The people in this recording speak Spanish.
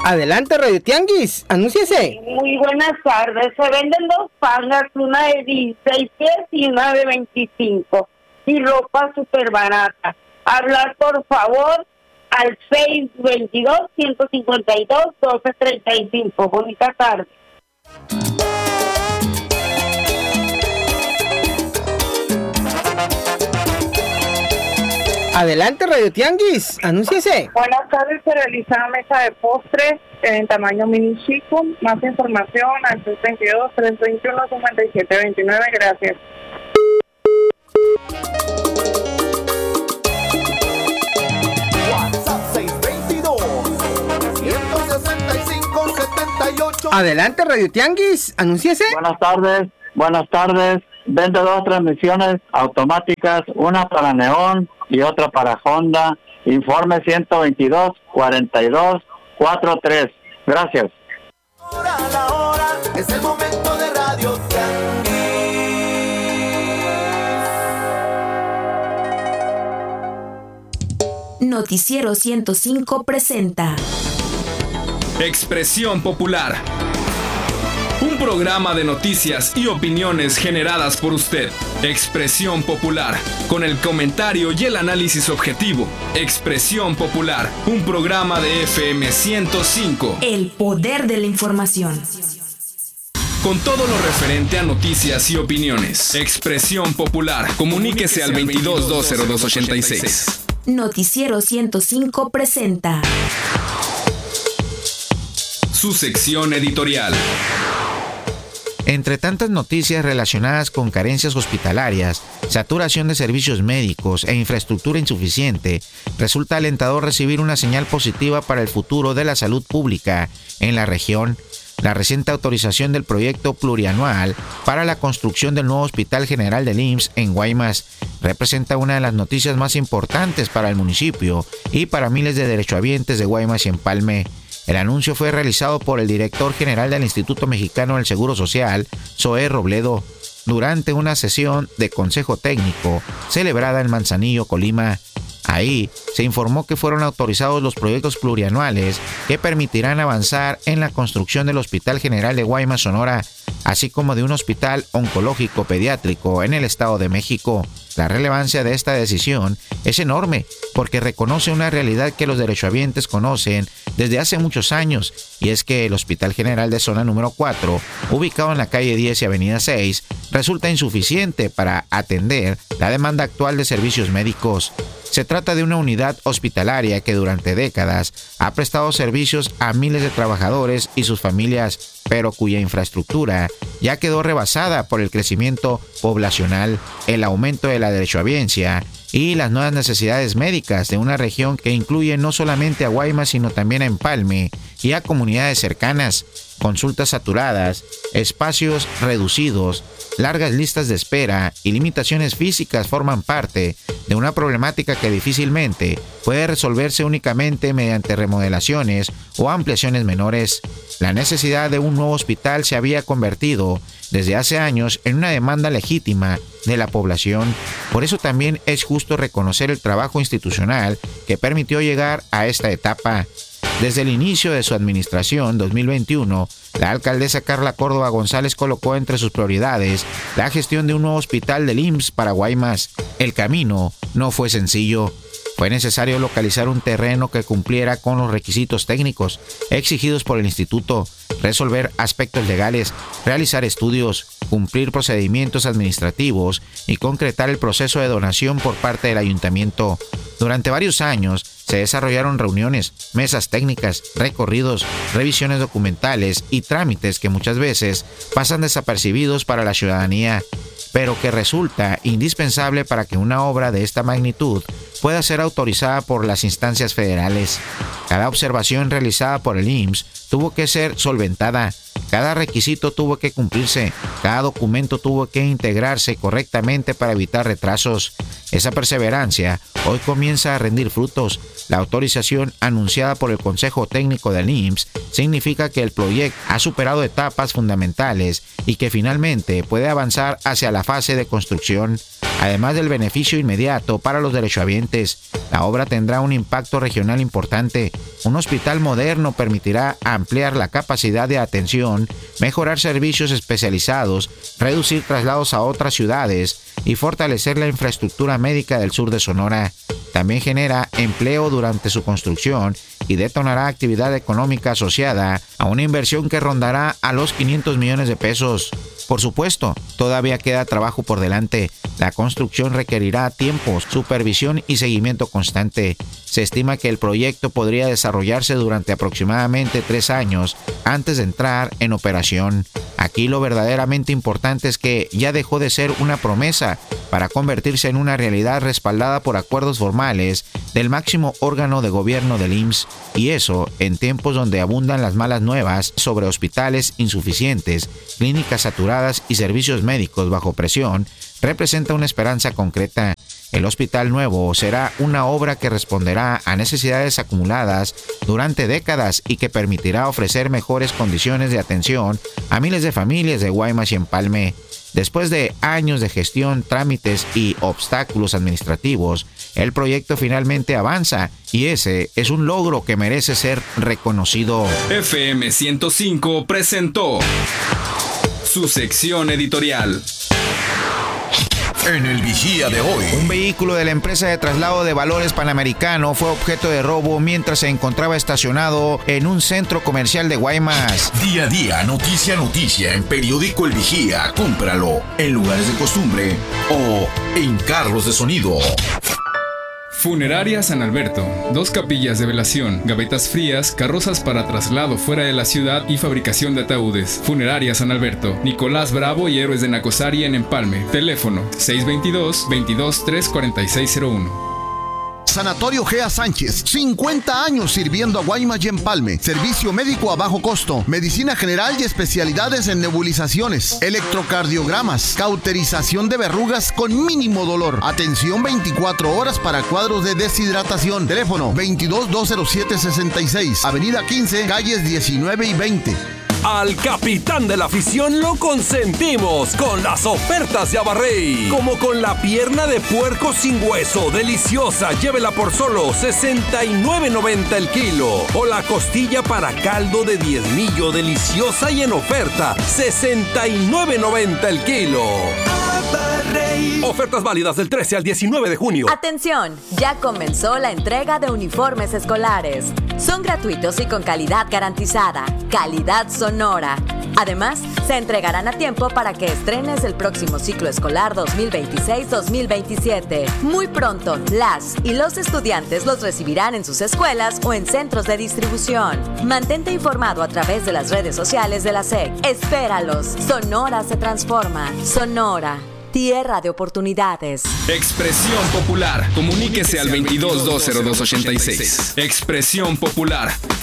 Adelante, Radio Tianguis, anúnciese. Muy buenas tardes. Se venden 2 pangas, una de 16 pies y una de 25. Y ropa súper barata. Hablar, por favor, al 622-152-1235. Bonita tarde. Adelante, Radio Tianguis, anúnciese. Buenas tardes, se realiza una mesa de postres en tamaño mini chico. Más información al 622-321-5729. Gracias. WhatsApp 622-165-78. Adelante, Radio Tianguis, anúnciese. Buenas tardes. Vende 2 transmisiones automáticas, una para Neón y otra para Honda. Informe 122-42-43. Gracias. La hora es el momento de Radio Tianguis. Noticiero 105 presenta Expresión Popular, un programa de noticias y opiniones generadas por usted. Expresión Popular, con el comentario y el análisis objetivo. Expresión Popular, un programa de FM 105. El poder de la información. Con todo lo referente a noticias y opiniones. Expresión Popular. Comuníquese al 22-202-86. Noticiero 105 presenta su sección editorial. Entre tantas noticias relacionadas con carencias hospitalarias, saturación de servicios médicos e infraestructura insuficiente, resulta alentador recibir una señal positiva para el futuro de la salud pública en la región. La reciente autorización del proyecto plurianual para la construcción del nuevo Hospital General del IMSS en Guaymas representa una de las noticias más importantes para el municipio y para miles de derechohabientes de Guaymas y Empalme. El anuncio fue realizado por el director general del Instituto Mexicano del Seguro Social, Zoé Robledo, durante una sesión de consejo técnico celebrada en Manzanillo, Colima. Ahí se informó que fueron autorizados los proyectos plurianuales que permitirán avanzar en la construcción del Hospital General de Guaymas, Sonora, así como de un hospital oncológico pediátrico en el Estado de México. La relevancia de esta decisión es enorme porque reconoce una realidad que los derechohabientes conocen desde hace muchos años, y es que el Hospital General de Zona número 4, ubicado en la calle 10 y avenida 6, resulta insuficiente para atender la demanda actual de servicios médicos. Se trata de una unidad hospitalaria que durante décadas ha prestado servicios a miles de trabajadores y sus familias, pero cuya infraestructura ya quedó rebasada por el crecimiento poblacional, el aumento de la derechohabiencia y las nuevas necesidades médicas de una región que incluye no solamente a Guaymas, sino también a Empalme y a comunidades cercanas. Consultas saturadas, espacios reducidos, largas listas de espera y limitaciones físicas forman parte de una problemática que difícilmente puede resolverse únicamente mediante remodelaciones o ampliaciones menores. La necesidad de un nuevo hospital se había convertido desde hace años en una demanda legítima de la población. Por eso también es justo reconocer el trabajo institucional que permitió llegar a esta etapa. Desde el inicio de su administración 2021, la alcaldesa Carla Córdoba González colocó entre sus prioridades la gestión de un nuevo hospital del IMSS para Guaymas. El camino no fue sencillo. Fue necesario localizar un terreno que cumpliera con los requisitos técnicos exigidos por el instituto, resolver aspectos legales, realizar estudios, cumplir procedimientos administrativos y concretar el proceso de donación por parte del ayuntamiento. Durante varios años se desarrollaron reuniones, mesas técnicas, recorridos, revisiones documentales y trámites que muchas veces pasan desapercibidos para la ciudadanía, pero que resulta indispensable para que una obra de esta magnitud pueda ser autorizada por las instancias federales. Cada observación realizada por el IMSS tuvo que ser solventada. Cada requisito tuvo que cumplirse, cada documento tuvo que integrarse correctamente para evitar retrasos. Esa perseverancia hoy comienza a rendir frutos. La autorización anunciada por el Consejo Técnico del IMSS significa que el proyecto ha superado etapas fundamentales y que finalmente puede avanzar hacia la fase de construcción. Además del beneficio inmediato para los derechohabientes, la obra tendrá un impacto regional importante. Un hospital moderno permitirá ampliar la capacidad de atención, mejorar servicios especializados, reducir traslados a otras ciudades y fortalecer la infraestructura médica del sur de Sonora. También genera empleo durante su construcción y detonará actividad económica asociada a una inversión que rondará a los 500 millones de pesos. Por supuesto, todavía queda trabajo por delante. La construcción requerirá tiempo, supervisión y seguimiento constante. Se estima que el proyecto podría desarrollarse durante aproximadamente 3 años antes de entrar en operación. Aquí lo verdaderamente importante es que ya dejó de ser una promesa para convertirse en una realidad respaldada por acuerdos formales del máximo órgano de gobierno del IMSS, y eso en tiempos donde abundan las malas nuevas sobre hospitales insuficientes, clínicas saturadas y servicios médicos bajo presión. Representa una esperanza concreta. El hospital nuevo será una obra que responderá a necesidades acumuladas durante décadas y que permitirá ofrecer mejores condiciones de atención a miles de familias de Guaymas y Empalme. Después de años de gestión, trámites y obstáculos administrativos, el proyecto finalmente avanza y ese es un logro que merece ser reconocido. FM 105 presentó su sección editorial. En el Vigía de hoy, un vehículo de la empresa de traslado de valores Panamericano fue objeto de robo mientras se encontraba estacionado en un centro comercial de Guaymas. Día a día, noticia a noticia, en Periódico El Vigía. Cómpralo en lugares de costumbre o en carros de sonido. Funeraria San Alberto, 2 capillas de velación, gavetas frías, carrozas para traslado fuera de la ciudad y fabricación de ataúdes. Funeraria San Alberto, Nicolás Bravo y Héroes de Nacosari en Empalme. Teléfono 622-22-34601. Sanatorio Gea Sánchez, 50 años sirviendo a Guaymas y Empalme. Servicio médico a bajo costo, medicina general y especialidades en nebulizaciones, electrocardiogramas, cauterización de verrugas con mínimo dolor. Atención 24 horas para cuadros de deshidratación. Teléfono 22-207-66, Avenida 15, calles 19 y 20. Al capitán de la afición lo consentimos con las ofertas de Abarrey. Como con la pierna de puerco sin hueso, deliciosa, llévela por solo $69.90 el kilo. O la costilla para caldo de diezmillo, deliciosa y en oferta, $69.90 el kilo. Abarrey. Ofertas válidas del 13 al 19 de junio. Atención, ya comenzó la entrega de uniformes escolares. Son gratuitos y con calidad garantizada. Calidad Sonora. Además, se entregarán a tiempo para que estrenes el próximo ciclo escolar 2026-2027. Muy pronto, las y los estudiantes los recibirán en sus escuelas o en centros de distribución. Mantente informado a través de las redes sociales de la SEC. Espéralos. Sonora se transforma. Sonora. Tierra de oportunidades. Expresión Popular. Comuníquese al 22-202-86. Expresión Popular.